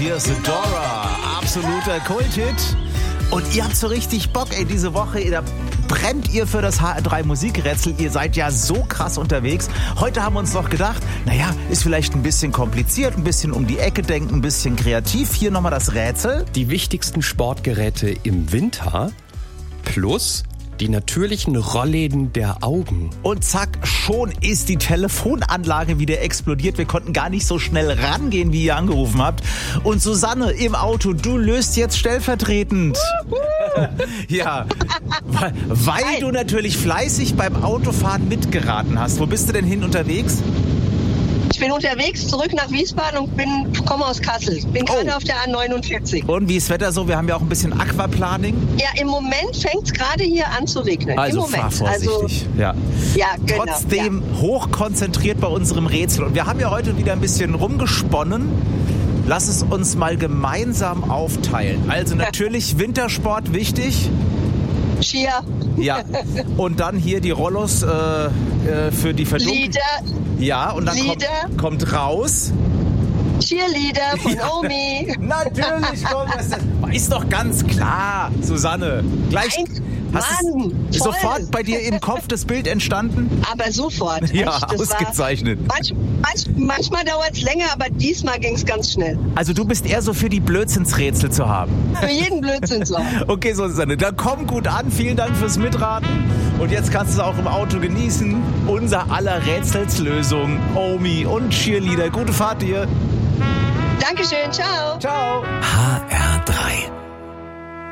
Hier ist Dora, absoluter Kulthit. Und ihr habt so richtig Bock, diese Woche, da brennt ihr für das HR3 Musikrätsel. Ihr seid ja so krass unterwegs. Heute haben wir uns noch gedacht, ist vielleicht ein bisschen kompliziert, ein bisschen um die Ecke denken, ein bisschen kreativ. Hier nochmal das Rätsel. Die wichtigsten Sportgeräte im Winter plus die natürlichen Rollläden der Augen. Und zack, schon ist die Telefonanlage wieder explodiert. Wir konnten gar nicht so schnell rangehen, wie ihr angerufen habt. Und Susanne im Auto, du löst jetzt stellvertretend. Ja, weil du natürlich fleißig beim Autofahren mitgeraten hast. Wo bist du denn hin unterwegs? Ich bin unterwegs, zurück nach Wiesbaden und komme aus Kassel. Bin gerade auf der A49. Und wie ist das Wetter so? Wir haben ja auch ein bisschen Aquaplaning. Ja, im Moment fängt es gerade hier an zu regnen. Also Im Moment. fahr vorsichtig. Ja, genau. Trotzdem hochkonzentriert bei unserem Rätsel. Und wir haben ja heute wieder ein bisschen rumgesponnen. Lass es uns mal gemeinsam aufteilen. Also natürlich Wintersport wichtig. Skier. Ja, und dann hier die Rollos für die Verdunklung. Lieder. Ja, und dann kommt raus. Cheerleader von Omi. Natürlich kommt das. Ist doch ganz klar, Susanne. Gleich sofort bei dir im Kopf das Bild entstanden? Aber sofort. Ja, echt, ausgezeichnet. Manchmal dauert es länger, aber diesmal ging es ganz schnell. Also du bist eher so für die Blödsinnsrätsel zu haben. Für jeden Blödsinn zu haben. Okay, Susanne, dann komm gut an. Vielen Dank fürs Mitraten. Und jetzt kannst du es auch im Auto genießen. Unser aller Rätselslösung, Omi und Cheerleader. Gute Fahrt dir. Dankeschön, ciao. Ciao. HR3